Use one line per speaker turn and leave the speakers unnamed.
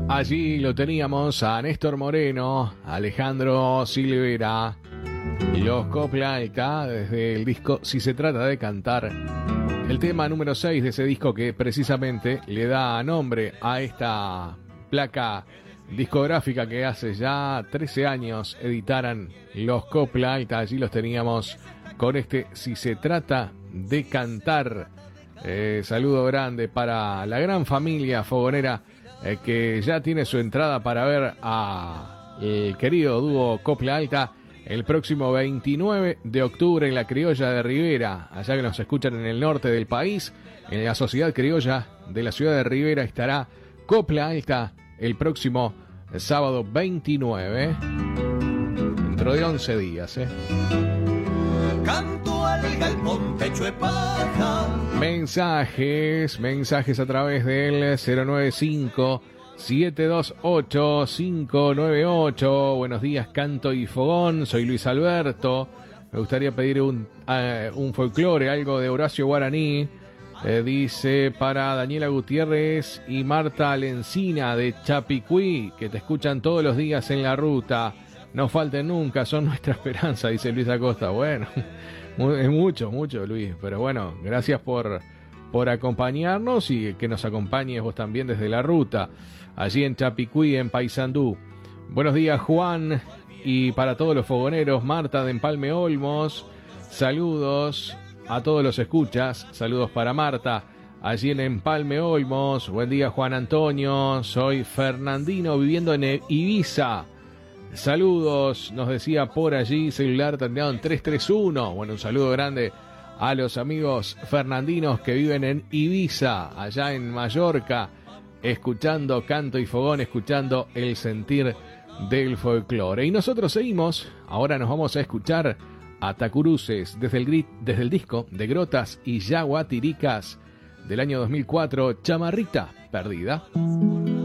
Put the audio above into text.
Allí lo teníamos a Néstor Moreno, Alejandro Silvera, los Copla Alta, desde el disco Si se trata de cantar. El tema número 6 de ese disco que precisamente le da nombre a esta placa discográfica que hace ya 13 años editaran los Copla Alta. Allí los teníamos con este Si se trata de cantar. Saludo grande para la gran familia fogonera que ya tiene su entrada para ver a el querido dúo Copla Alta el próximo 29 de octubre en la Criolla de Rivera. Allá que nos escuchan en el norte del país, en la Sociedad Criolla de la ciudad de Rivera, estará Copla Alta el próximo sábado 29, dentro de 11 días.
Canto al galpón, pecho de paja.
Mensajes a través del 095-728-598. Buenos días, canto y fogón. Soy Luis Alberto. Me gustaría pedir un folclore, algo de Horacio Guaraní. Dice para Daniela Gutiérrez y Marta Lencina de Chapicuí, que te escuchan todos los días en la ruta. No falten nunca, son nuestra esperanza, dice Luis Acosta. Bueno, es mucho, Luis. Pero bueno, gracias por acompañarnos y que nos acompañes vos también desde la ruta, allí en Chapicuí, en Paysandú. Buenos días, Juan, y para todos los fogoneros, Marta de Empalme Olmos. Saludos a todos los escuchas, saludos para Marta, allí en Empalme Olmos. Buen día, Juan Antonio, soy Fernandino viviendo en Ibiza. Saludos, nos decía por allí, celular terminado en 331. Bueno, un saludo grande a los amigos fernandinos que viven en Ibiza, allá en Mallorca, escuchando canto y fogón, escuchando el sentir del folclore. Y nosotros seguimos, ahora nos vamos a escuchar a Tacuruces desde el disco de Grotas y Yaguatiricas del año 2004, Chamarrita Perdida.